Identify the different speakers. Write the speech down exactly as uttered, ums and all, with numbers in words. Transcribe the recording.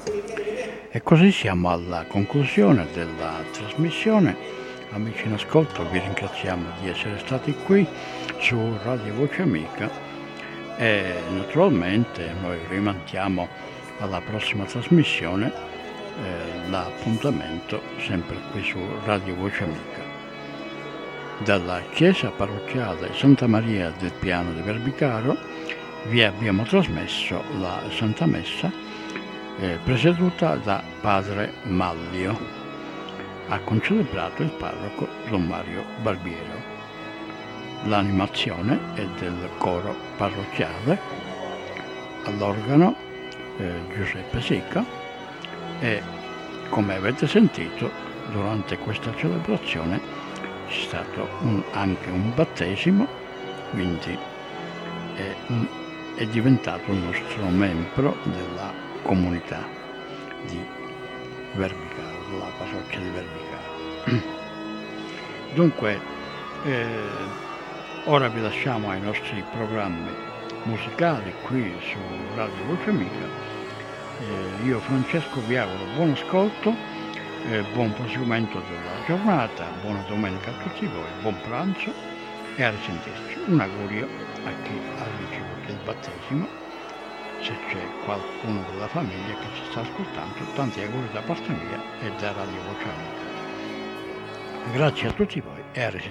Speaker 1: E così siamo alla conclusione della trasmissione. Amici in ascolto, vi ringraziamo di essere stati qui su Radio Voce Amica e naturalmente noi rimandiamo alla prossima trasmissione eh, l'appuntamento sempre qui su Radio Voce Amica. Dalla chiesa parrocchiale Santa Maria del Piano di Verbicaro vi abbiamo trasmesso la Santa Messa eh, presieduta da Padre Mallio. Ha concelebrato il parroco Don Mario Barbiero. L'animazione è del coro parrocchiale, all'organo eh, Giuseppe Sica e, come avete sentito, durante questa celebrazione c'è stato un, anche un battesimo, quindi è, un, è diventato un nostro membro della comunità di Verbicaro, della parrocchia di Verbicaro. Dunque, eh, ora vi lasciamo ai nostri programmi musicali qui su Radio Voce Amica. Eh, io Francesco vi auguro buon ascolto, eh, buon proseguimento della giornata, buona domenica a tutti voi, buon pranzo e a risentirci. Un augurio a chi ha ricevuto il battesimo. Se c'è qualcuno della famiglia che ci sta ascoltando, tanti auguri da parte mia e da Radio Voce Amica. Grazie a tutti voi e a risentirci.